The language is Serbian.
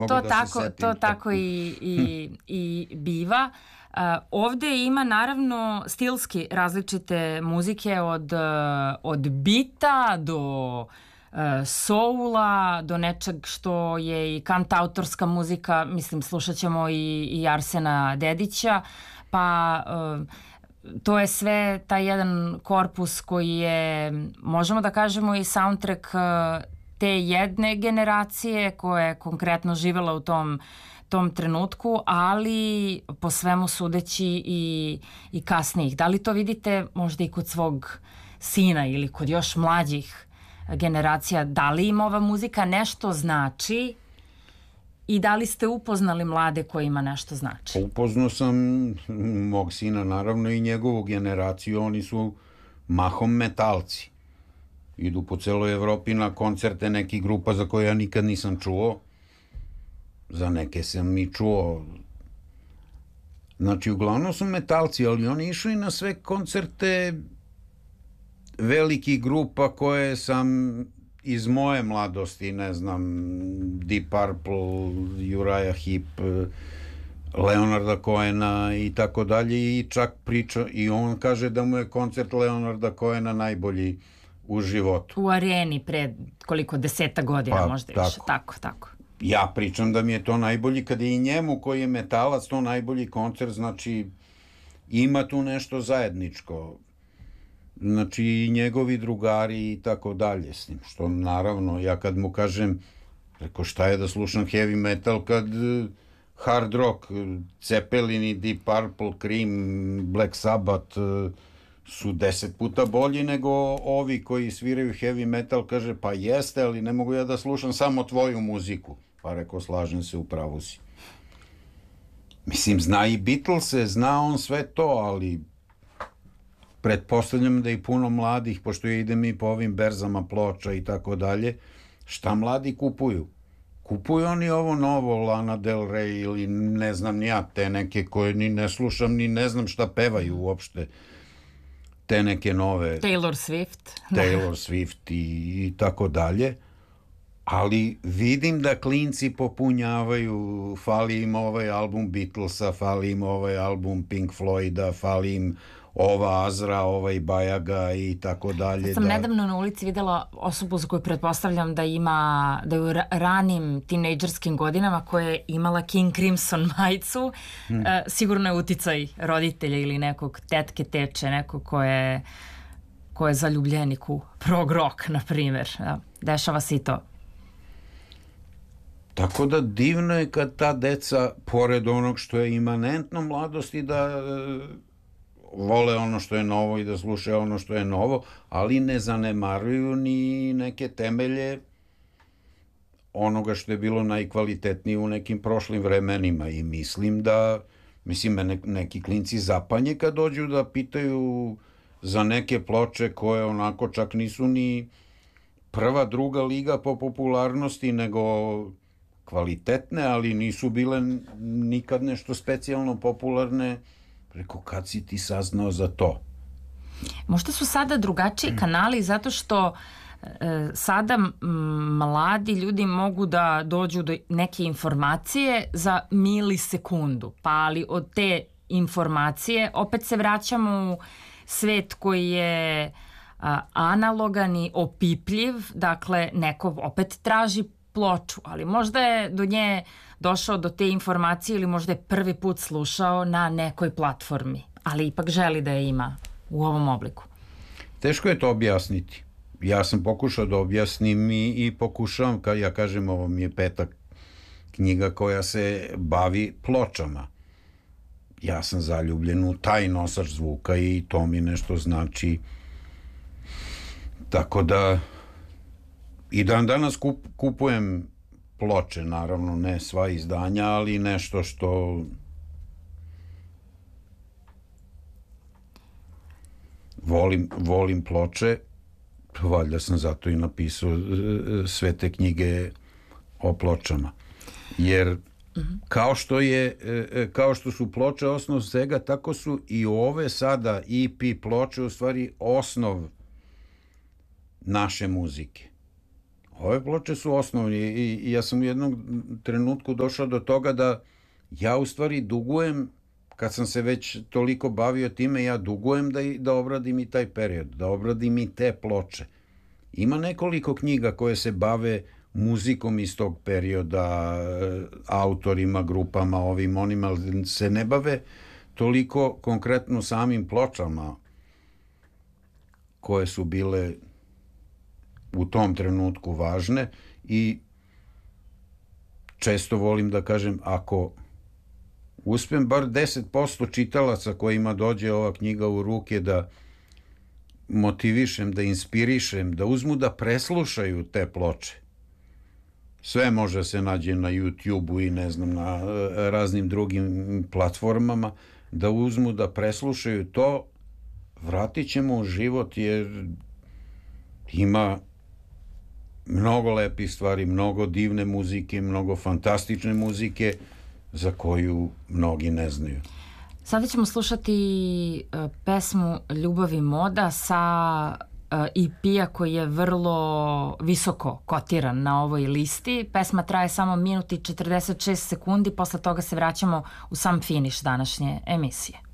To tako i biva. Ovde ima naravno stilski različite muzike od bita do soula, do nečeg što je i kantautorska muzika, mislim slušat ćemo i Arsena Dedića, pa to je sve taj jedan korpus koji je, možemo da kažemo, i soundtrack te jedne generacije koja je konkretno živela u tom trenutku, ali po svemu sudeći i kasnijih. Da li to vidite možda i kod svog sina ili kod još mlađih generacija? Da li im ova muzika nešto znači i da li ste upoznali mlade kojima nešto znači? Upoznao sam mog sina, naravno, i njegovu generaciju. Oni su mahom metalci. Idu po celoj Evropi na koncerte nekih grupa za koje ja nikad nisam čuo. Za neke sam i čuo. Znači, uglavnom su metalci, ali oni išli na sve koncerte velikih grupa koje sam iz moje mladosti, ne znam, Deep Purple, Uriah Heep, Leonarda Cohena i tako dalje, i čak priča, i on kaže da mu je koncert Leonarda Cohena najbolji u životu. U areni pre koliko, 10 godina, možda više. Tako. Ja pričam da mi je to najbolji, kada je i njemu koji je metalac to najbolji koncert, znači ima tu nešto zajedničko. Znači i njegovi drugari i tako dalje, s njim, što naravno ja kad mu kažem, reko šta je da slušam heavy metal kad hard rock, Zeppelin, Deep Purple, Cream, Black Sabbath su 10 puta bolji nego ovi koji sviraju heavy metal. Kaže, pa jeste, ali ne mogu ja da slušam samo tvoju muziku. Pa reko, slažem se, u pravu si. Mislim, zna i Beatlese, zna on sve to, ali pretpostavljam da i puno mladih, pošto ja idem i po ovim berzama ploča i tako dalje, šta mladi kupuju? Kupuju oni ovo novo, Lana Del Rey ili ne znam ni ja, te neke koje ni ne slušam, ni ne znam šta pevaju uopšte, te neke nove Taylor Swift i tako dalje, ali vidim da klinci popunjavaju, fali im ovaj album Beatlesa, fali im ovaj album Pink Floyda, fali im ova Azra, ovaj Bajaga i tako dalje. Ja sam nedavno na ulici videla osobu za koju pretpostavljam da je u ranim tinejdžerskim godinama, koja je imala King Crimson majicu. Sigurno je uticaj roditelja ili nekog tetke, teče, nekog ko je zaljubljenik u prog rock, na primjer. Dešava se i to. Tako da divno je kad ta deca, pored onog što je imanentno mladosti, da vole ono što je novo i da slušaju ono što je novo, ali ne zanemaruju ni neke temelje onoga što je bilo najkvalitetnije u nekim prošlim vremenima. I mislim da, neki klinci zapanje kad dođu da pitaju za neke ploče koje onako čak nisu ni prva, druga liga po popularnosti, nego kvalitetne, ali nisu bile nikad nešto specijalno popularne. Preko kad si ti saznao za to? Možda su sada drugačiji kanali, zato što sada mladi ljudi mogu da dođu do neke informacije za milisekundu, pa ali od te informacije opet se vraćamo u svet koji je analogan i opipljiv, dakle neko opet traži ploču, ali možda je do nje došao do te informacije ili možda je prvi put slušao na nekoj platformi, ali ipak želi da je ima u ovom obliku. Teško je to objasniti. Ja sam pokušao da objasnim i pokušavam, kad ja kažem, ovo mi je 5. knjiga koja se bavi pločama. Ja sam zaljubljen u taj nosač zvuka i to mi nešto znači. Tako da i dan danas kupujem ploče, naravno ne sva izdanja, ali nešto što volim ploče, valjda sam zato i napisao sve te knjige o pločama. Jer kao što su ploče osnov svega, tako su i ove sada EP ploče u stvari osnov naše muzike. Ove ploče su osnovni i ja sam u jednom trenutku došao do toga da ja u stvari dugujem, kad sam se već toliko bavio time, ja dugujem da obradim i taj period, da obradim i te ploče. Ima nekoliko knjiga koje se bave muzikom iz tog perioda, autorima, grupama, ovim, onima, ali se ne bave toliko konkretno samim pločama koje su bile u tom trenutku važne i često volim da kažem, ako uspem bar 10% čitalaca kojima dođe ova knjiga u ruke da motivišem, da inspirišem, da uzmu da preslušaju te ploče. Sve može se nađe na YouTube-u i ne znam, na raznim drugim platformama, da uzmu da preslušaju to, vratit ćemo u život jer ima mnogo lepih stvari, mnogo divne muzike, mnogo fantastične muzike za koju mnogi ne znaju. Sada ćemo slušati pesmu Ljubav i moda sa EP-a koji je vrlo visoko kotiran na ovoj listi. Pesma traje samo minut i 46 sekundi, posle toga se vraćamo u sam finiš današnje emisije.